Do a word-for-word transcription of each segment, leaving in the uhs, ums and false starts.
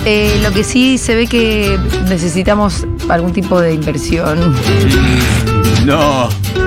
Eh, lo que sí se ve que necesitamos algún tipo de inversión. No.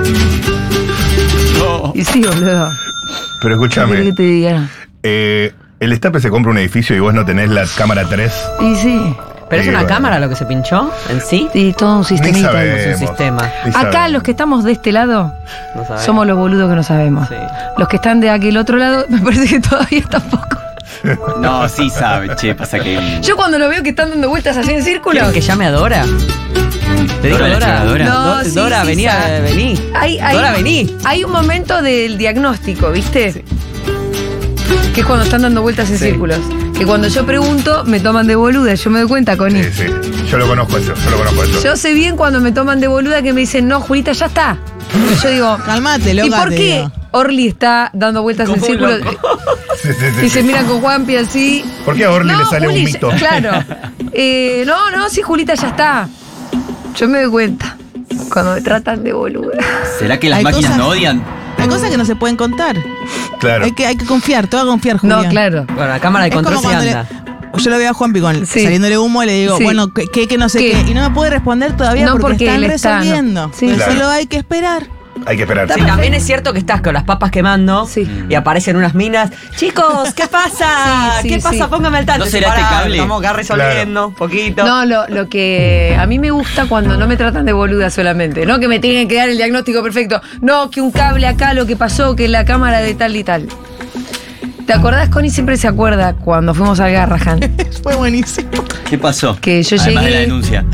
No. Y sí, boludo. Pero ¿Qué querés escúchame. que te diga? Eh, el Estape se compra un edificio y vos no tenés la cámara tres. Y sí. ¿Pero es Sí, una bueno. cámara lo que se pinchó en sí? Y todo un Ni sistemita. sabemos. Es un sistema. Ni Acá sabemos. los que estamos de este lado No sabemos. somos los boludos que no sabemos. Sí. Los que están de aquel otro lado me parece que todavía tampoco. No, sí sabe, che, pasa que. Yo cuando lo veo que están dando vueltas así en círculo. ¿Quieren que llame a Dora? Te digo, Dora la Dora. exploradora. No, Do- sí, Dora, sí, venía, sabe. vení. Hay, hay- Dora, vení. Hay un momento del diagnóstico, ¿viste? Sí. Que es cuando están dando vueltas en Sí. círculos. Que cuando yo pregunto, me toman de boluda. Yo me doy cuenta, Connie. Sí, sí. Yo lo conozco eso, yo lo conozco eso. Yo sé bien cuando me toman de boluda que me dicen, no, Julita, ya está. Y yo digo, Calmate, loca. ¿y por te qué digo. Orly está dando vueltas en Como un círculos? loco. Sí, sí, sí, Y se sí. miran con Juanpi así. ¿Por qué a Orly le sale Juli, un mito? ya- Claro. Eh, no, no, sí, Julita, ya está. Yo me doy cuenta cuando me tratan de boluda. ¿Será que las Hay máquinas cosas- no odian? Hay cosas que no se pueden contar. Claro. Hay que, hay que confiar, te va a confiar, Julián. No, claro. Bueno, la cámara de Es como control sí cuando le- anda. yo lo veo a Juanpi con Sí. saliéndole humo y le digo, Sí. bueno, ¿qué, qué, qué no sé ¿Qué? qué? Y no me puede responder todavía No, porque, porque están él está, no. resolviendo. Sí. Pero Claro. solo hay que esperar. Hay que esperar. Sí, también es cierto que estás con las papas quemando Sí. y aparecen unas minas. Chicos, ¿qué pasa? Sí, sí, ¿Qué pasa? sí. Póngame al tanto. ¿No será Sí, este pará, cable? Estamos acá resolviendo un poquito. No, lo, lo que a mí me gusta cuando no me tratan de boluda solamente, no que me tienen que dar el diagnóstico perfecto, no que un cable acá, lo que pasó, que la cámara de tal y tal. ¿Te acordás? Connie siempre se acuerda cuando fuimos al Garrahan, Fue buenísimo. ¿Qué pasó? que yo Además de la llegué. denuncia.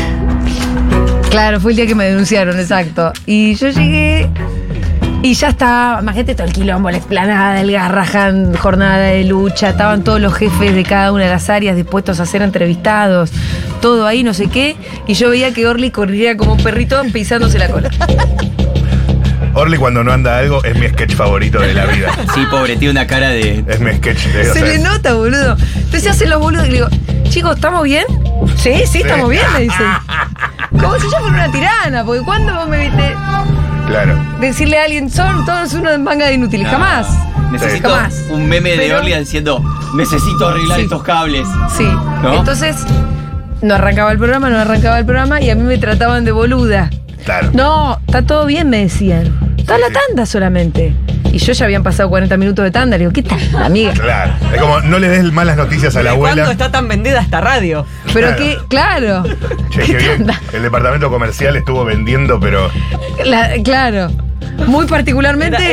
Claro, fue el día que me denunciaron, exacto. Y yo llegué y ya estaba, imagínate todo el quilombo, la explanada, el Garrahan, jornada de lucha, estaban todos los jefes de cada una de las áreas dispuestos a ser entrevistados, todo ahí, no sé qué, y yo veía que Orly corría como un perrito pisándose la cola. Orly cuando no anda algo es mi sketch favorito de la vida. Sí, pobre, tiene una cara de. Es mi sketch de o Se sea, le nota, boludo. Entonces hacen los boludos y le digo, chicos, ¿estamos bien? Sí, sí, estamos bien, me dicen. Como si yo fuera una tirana, porque cuando vos me viste Claro. decirle a alguien, son todos una manga de inútiles, No. jamás. Necesito Jamás. un meme de Pero- Orly diciendo: necesito arreglar Sí. estos cables. Sí. ¿No? Entonces, no arrancaba el programa, no arrancaba el programa y a mí me trataban de boluda. Claro. No, está todo bien, me decían. Está la tanda solamente. Y yo ya habían pasado cuarenta minutos de tanda. Le digo, ¿qué tal, amiga? Claro. Es como, no le des malas noticias a la ¿De cuándo abuela. está tan vendida esta radio? Pero Claro. que, claro. Che, ¿Qué qué bien. tanda? El departamento comercial estuvo vendiendo, pero La- claro. Muy particularmente. Era-